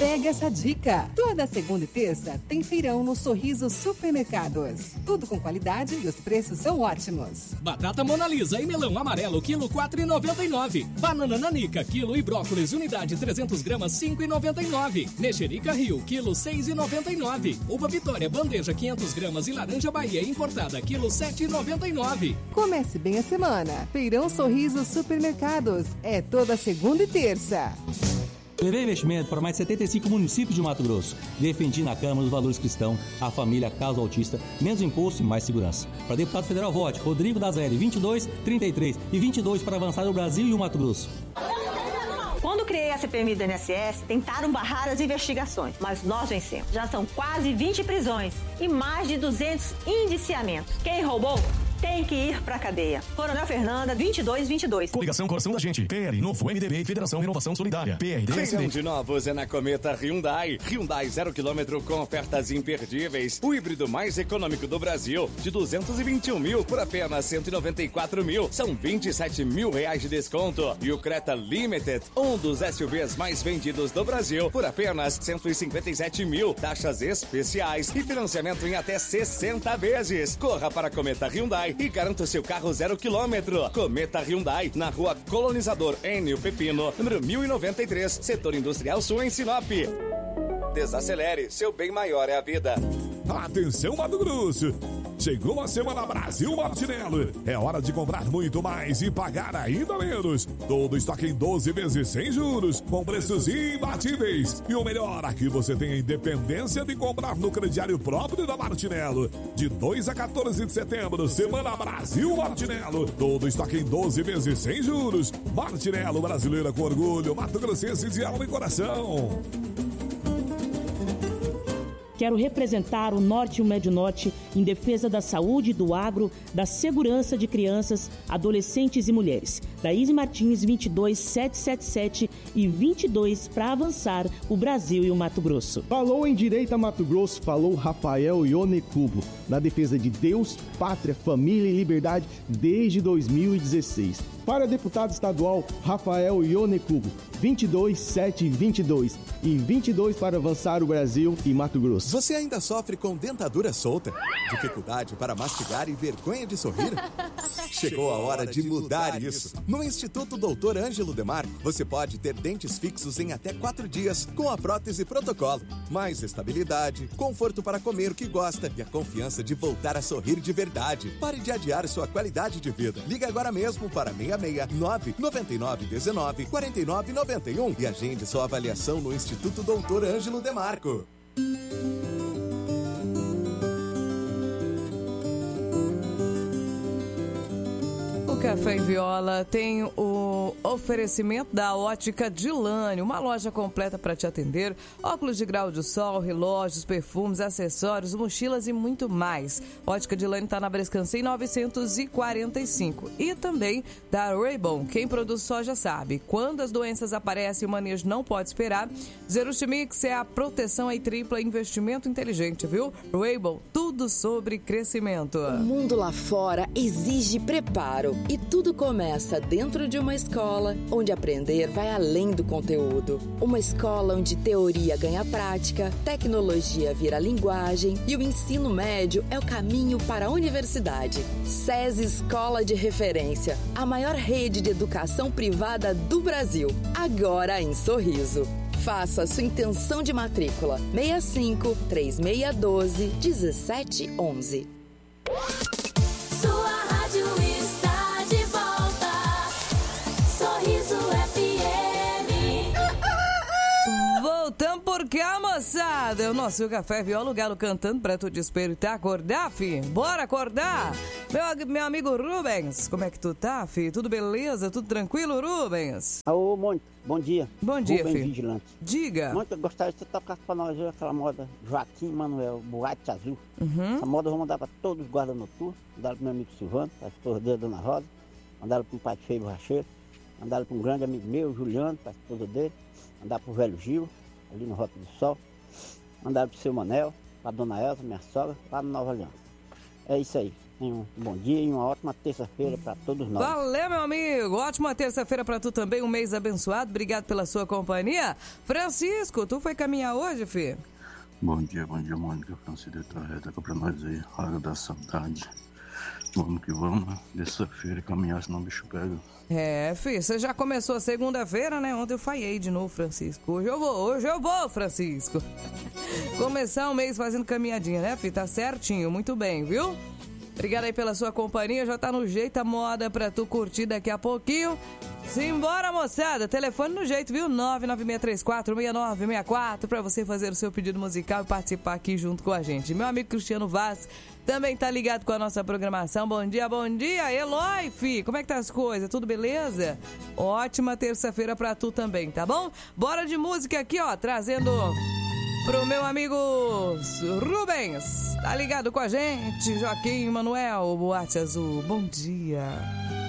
Pega essa dica! Toda segunda e terça tem feirão no Sorriso Supermercados. Tudo com qualidade e os preços são ótimos. Batata Mona Lisa e melão amarelo, quilo 4,99. Banana Nanica, quilo, e brócolis, unidade 300 gramas, 5,99. Mexerica Rio, quilo, 6,99. Uva Vitória, bandeja 500 gramas e laranja Bahia importada, quilo, 7,99. Comece bem a semana. Feirão Sorriso Supermercados. É toda segunda e terça. PV Investimento para mais de 75 municípios de Mato Grosso. Defendi na Câmara os valores cristãos, a família, causa autista, menos imposto e mais segurança. Para deputado federal, vote Rodrigo Dazelli, 22, 33 e 22 para avançar o Brasil e o Mato Grosso. Quando criei a CPMI do INSS, tentaram barrar as investigações, mas nós vencemos. Já são quase 20 prisões e mais de 200 indiciamentos. Quem roubou tem que ir pra cadeia. Coronel Fernanda, 2222. Coligação Coração da Gente. PL Novo, MDB, Federação Renovação Solidária. PRD. Feirão de novos é na Cometa Hyundai. Hyundai 0 km com ofertas imperdíveis. O híbrido mais econômico do Brasil, de 221 mil por apenas 194 mil. São 27 mil reais de desconto. E o Creta Limited, um dos SUVs mais vendidos do Brasil, por apenas 157 mil. Taxas especiais e financiamento em até 60 vezes. Corra para a Cometa Hyundai e garanta o seu carro 0 km. Cometa Hyundai, na rua Colonizador Enio Pepino, número 1093, setor industrial sul em Sinop. Desacelere, seu bem maior é a vida. Atenção, Mato Grosso! Chegou a Semana Brasil Martinello. É hora de comprar muito mais e pagar ainda menos. Todo estoque em 12 vezes sem juros, com preços imbatíveis. E o melhor, aqui você tem a independência de comprar no crediário próprio da Martinello. De 2 a 14 de setembro, Semana Brasil Martinello. Todo estoque em 12 vezes sem juros. Martinello, brasileira com orgulho, Mato Grossense de alma e coração. Quero representar o Norte e o Médio Norte em defesa da saúde, do agro, da segurança de crianças, adolescentes e mulheres. Daíse Martins, 22777 e 22 para avançar o Brasil e o Mato Grosso. Falou em Direita Mato Grosso, falou Rafael Ionecubo, na defesa de Deus, pátria, família e liberdade desde 2016. Para deputado estadual, Rafael Ionecubo, 22722 e 22 para avançar o Brasil e Mato Grosso. Você ainda sofre com dentadura solta? Dificuldade para mastigar e vergonha de sorrir? Chegou a hora de mudar isso. No Instituto Dr. Ângelo Demarco, você pode ter dentes fixos em até 4 dias com a prótese protocolo. Mais estabilidade, conforto para comer o que gosta e a confiança de voltar a sorrir de verdade. Pare de adiar sua qualidade de vida. Liga agora mesmo para 669 9919 4991 e agende sua avaliação no Instituto Dr. Ângelo Demarco. O Café em Viola tem o oferecimento da Ótica Dilane, uma loja completa para te atender. Óculos de grau de sol, relógios, perfumes, acessórios, mochilas e muito mais. Ótica Dilane está na Brescancem 945. E também da Ray-Ban. Quem produz soja sabe. Quando as doenças aparecem, o manejo não pode esperar. Zerustimix é a proteção aí tripla, investimento inteligente, viu? Ray-Ban, tudo sobre crescimento. O mundo lá fora exige preparo. E tudo começa dentro de uma escola, onde aprender vai além do conteúdo. Uma escola onde teoria ganha prática, tecnologia vira linguagem e o ensino médio é o caminho para a universidade. SESI Escola de Referência, a maior rede de educação privada do Brasil, agora em Sorriso. Faça sua intenção de matrícula 65 3612 1711. Sua rádio está de volta. Sorriso FM. Voltamos por cá, moçada. O nosso Café Viola, o galo cantando pra tu despertar, acordar, fi. Bora acordar. Meu amigo Rubens, como é que tu tá, fi? Tudo beleza? Tudo tranquilo, Rubens? Alô, muito. Bom dia. Bom dia, Rubens filho. Vigilante. Diga. Muito gostaria de você tocar pra nós hoje aquela moda Joaquim Manuel, Boate Azul. Essa moda eu vou mandar pra todos os guardas noturnos. Mandaram pro meu amigo Silvano, pra esposa dele, Dona Rosa. Mandaram pro pai feio Borracheiro. Mandaram pra um grande amigo meu, Juliano, pra esposa dele. Mandaram pro velho Gil, ali no Rota do Sol. Mandaram pro seu Manel, pra Dona Elza, minha sogra, lá no Nova Aliança. É isso aí. tenham um bom dia e uma ótima terça-feira para todos nós. Valeu, meu amigo. Ótima terça-feira para tu também, um mês abençoado. Obrigado pela sua companhia. Francisco, tu foi caminhar hoje, filho? Bom dia, Mônica. Francisco Torreta pra nós aí, Hora da Saudade. Vamos que vamos, terça-feira caminhar, senão o bicho pega. Filho, você já começou a segunda-feira, né? Ontem eu falhei de novo, Francisco. Hoje eu vou, Francisco. Começar o mês fazendo caminhadinha, né, filho? Tá certinho, muito bem, viu? Obrigado aí pela sua companhia, já tá no jeito a moda pra tu curtir daqui a pouquinho. Simbora, moçada, telefone no jeito, viu? 996346964 pra você fazer o seu pedido musical e participar aqui junto com a gente. Meu amigo Cristiano Vaz também tá ligado com a nossa programação. Bom dia, Eloy, fi, como é que tá as coisas? Tudo beleza? Ótima terça-feira pra tu também, tá bom? Bora de música aqui, ó, trazendo pro meu amigo Rubens, tá ligado com a gente? Joaquim Manuel, Boate Azul, bom dia.